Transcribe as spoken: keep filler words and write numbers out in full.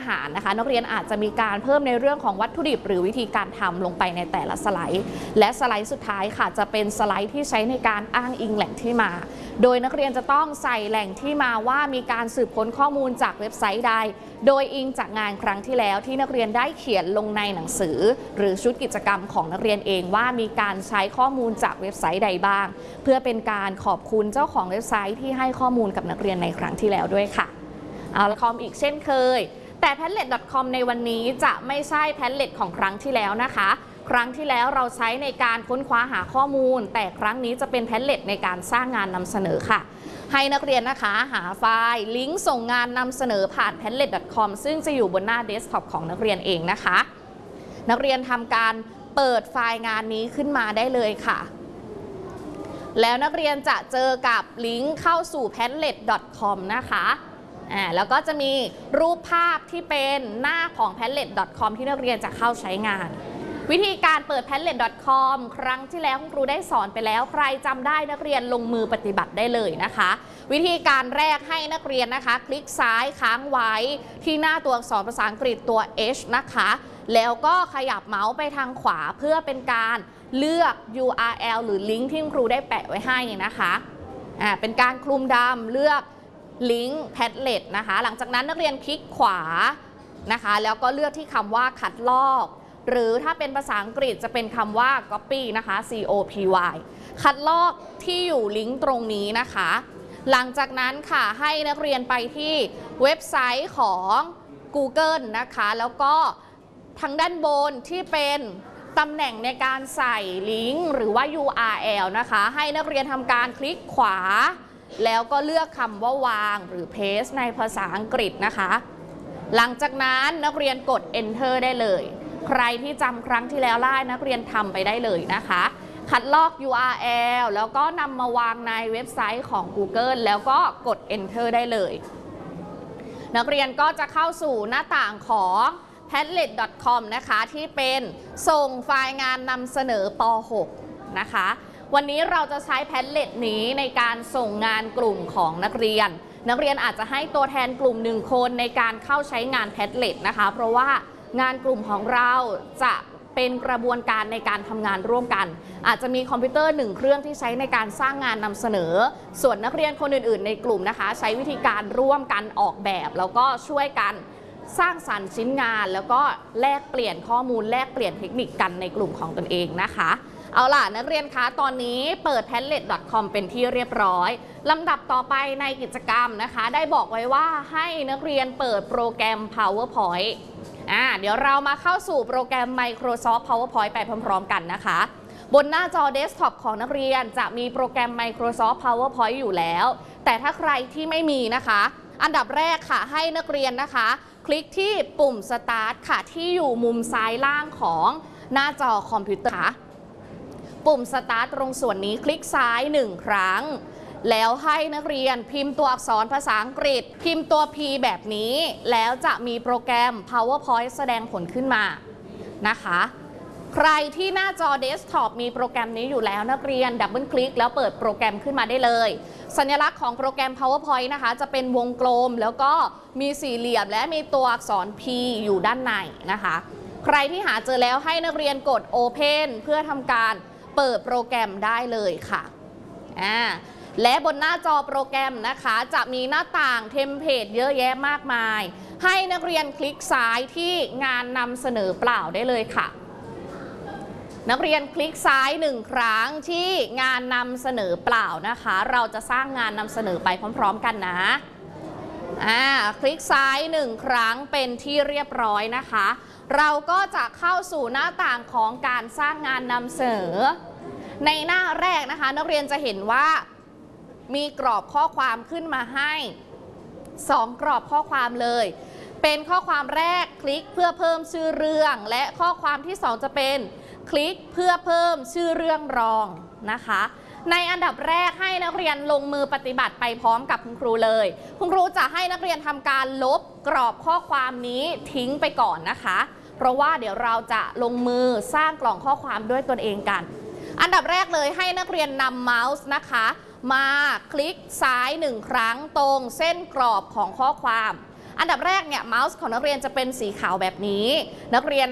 หารนะคะนักเรียนอาจจะมีการเพิ่มในเรื่องของวัตถุดิบหรือวิธีการทำลงไปในแต่ละสไลด์และสไลด์สุดท้ายค่ะจะเป็นสไลด์ที่ใช้ในการอ้างอิงแหล่งที่มาโดยนักเรียนจะต้องใส่แหล่งที่มาว่ามีการสืบค้นข้อมูลจากเว็บไซต์ใดโดยอิงจากงานครั้งที่แล้วที่นักเรียนได้เขียนลงในหนังสือหรือชุดกิจกรรมของนักเรียนเองว่ามีการใช้ข้อมูลจากเว็บไซต์ใดบ้างเพื่อเป็นการขอบคุณเจ้าของเว็บไซต์ที่ให้ข้อมูลกับนักเรียนในครั้งที่แล้วด้วยค่ะเอาละคอมอีกเช่นเคยแต่ แพดเล็ต ดอท คอม ในวันนี้จะไม่ใช่ แพดเล็ต ของครั้งที่แล้วนะคะครั้งที่แล้วเราใช้ในการค้นคว้าหาข้อมูลแต่ครั้งนี้จะเป็น แพดเล็ต ในการสร้างงานนำเสนอค่ะให้นักเรียนนะคะหาไฟล์ลิงก์ส่งงานนำเสนอผ่าน แพดเล็ต ดอท คอม ซึ่งจะอยู่บนหน้าเดสก์ท็อปของนักเรียนเองนะคะนักเรียนทำการเปิดไฟล์งานนี้ขึ้นมาได้เลยค่ะแล้วนักเรียนจะเจอกับลิงก์เข้าสู่ แพดเล็ต ดอท คอม นะคะอ่าแล้วก็จะมีรูปภาพที่เป็นหน้าของ แพดเล็ต ดอท คอม ที่นักเรียนจะเข้าใช้งานวิธีการเปิด แพดเล็ต ดอท คอม ครั้งที่แล้วคุณครูได้สอนไปแล้วใครจำได้นักเรียนลงมือปฏิบัติได้เลยนะคะวิธีการแรกให้นักเรียนนะคะคลิกซ้ายค้างไว้ที่หน้าตัวอักษรภาษาอังกฤษตัว H นะคะแล้วก็ขยับเมาส์ไปทางขวาเพื่อเป็นการเลือก ยู อาร์ แอล หรือลิงก์ที่ครูได้แปะไว้ให้นะคะอ่าเป็นการคลุมดำเลือกลิงก์ แพดเล็ต นะคะหลังจากนั้นนักเรียนคลิกขวานะคะแล้วก็เลือกที่คำว่าคัดลอกหรือถ้าเป็นภาษาอังกฤษจะเป็นคำว่า copy นะคะ C O P Y คัดลอกที่อยู่ลิงก์ตรงนี้นะคะหลังจากนั้นค่ะให้นักเรียนไปที่เว็บไซต์ของ Google นะคะแล้วก็ทางด้านบนที่เป็นตำแหน่งในการใส่ลิงก์หรือว่า ยู อาร์ แอล นะคะให้นักเรียนทำการคลิกขวาแล้วก็เลือกคำว่าวางหรือ paste ในภาษาอังกฤษนะคะหลังจากนั้นนักเรียนกด enter ได้เลยใครที่จำครั้งที่แล้วได้นักเรียนทำไปได้เลยนะคะคัดลอก ยู อาร์ แอล แล้วก็นำมาวางในเว็บไซต์ของ Google แล้วก็กด enter ได้เลยนักเรียนก็จะเข้าสู่หน้าต่างของ แพดเล็ต ดอท คอม นะคะที่เป็นส่งไฟล์งานนำเสนอป หก นะคะวันนี้เราจะใช้ แพดเล็ต นี้ในการส่งงานกลุ่มของนักเรียนนักเรียนอาจจะให้ตัวแทนกลุ่มหนึ่งคนในการเข้าใช้งาน แพดเล็ต นะคะเพราะว่างานกลุ่มของเราจะเป็นกระบวนการในการทำงานร่วมกันอาจจะมีคอมพิวเตอร์หนึ่งเครื่องที่ใช้ในการสร้างงานนำเสนอส่วนนักเรียนคนอื่นๆในกลุ่มนะคะใช้วิธีการร่วมกันออกแบบแล้วก็ช่วยกันสร้างสรรค์ชิ้นงานแล้วก็แลกเปลี่ยนข้อมูลแลกเปลี่ยนเทคนิคกันในกลุ่มของตนเองนะคะเอาล่ะนักเรียนคะตอนนี้เปิด แพดเล็ต ดอท คอม เป็นที่เรียบร้อยลำดับต่อไปในกิจกรรมนะคะได้บอกไว้ว่าให้นักเรียนเปิดโปรแกรม PowerPointอ่าเดี๋ยวเรามาเข้าสู่โปรแกรม Microsoft PowerPoint ไปพร้อมๆกันนะคะบนหน้าจอเดสก์ท็อปของนักเรียนจะมีโปรแกรม Microsoft PowerPoint อยู่แล้วแต่ถ้าใครที่ไม่มีนะคะอันดับแรกค่ะให้นักเรียนนะคะคลิกที่ปุ่ม Start ค่ะที่อยู่มุมซ้ายล่างของหน้าจอคอมพิวเตอร์ปุ่ม Start ตรงส่วนนี้คลิกซ้ายหนึ่งครั้งแล้วให้นักเรียนพิมพ์ตัวอักษรภาษาอังกฤษพิมพ์ตัว P แบบนี้แล้วจะมีโปรแกรม PowerPoint แสดงผลขึ้นมานะคะใครที่หน้าจอเดสก์ท็อปมีโปรแกรมนี้อยู่แล้วนักเรียนดับเบิลคลิกแล้วเปิดโปรแกรมขึ้นมาได้เลยสัญลักษณ์ของโปรแกรม PowerPoint นะคะจะเป็นวงกลมแล้วก็มีสี่เหลี่ยมและมีตัวอักษร P อยู่ด้านในนะคะใครที่หาเจอแล้วให้นักเรียนกด Open เพื่อทำการเปิดโปรแกรมได้เลยค่ะอ่าและบนหน้าจอโปรแกรมนะคะจะมีหน้าต่างเทมเพลตเยอะแยะมากมายให้นักเรียนคลิกซ้ายที่งานนำเสนอเปล่าได้เลยค่ะนักเรียนคลิกซ้ายหนึ่งครั้งที่งานนำเสนอเปล่านะคะเราจะสร้างงานนำเสนอไปพร้อมๆกันนะอ่าคลิกซ้ายหนึ่งครั้งเป็นที่เรียบร้อยนะคะเราก็จะเข้าสู่หน้าต่างของการสร้างงานนำเสนอในหน้าแรกนะคะนักเรียนจะเห็นว่ามีกรอบข้อความขึ้นมาให้สองกรอบข้อความเลยเป็นข้อความแรกคลิกเพื่อเพิ่มชื่อเรื่องและข้อความที่สองจะเป็นคลิกเพื่อเพิ่มชื่อเรื่องรองนะคะในอันดับแรกให้นักเรียนลงมือปฏิบัติไปพร้อมกับคุณครูเลยคุณครูจะให้นักเรียนทำการลบกรอบข้อความนี้ทิ้งไปก่อนนะคะเพราะว่าเดี๋ยวเราจะลงมือสร้างกล่องข้อความด้วยตนเองกันอันดับแรกเลยให้นักเรียนนำเมาส์นะคะมาคลิกซ้ายหนึ่งครั้งตรงเส้นกรอบของข้อความอันดับแรกเนี่ยเมาส์ของนักเรียนจะเป็นสีขาวแบบนี้นักเรียน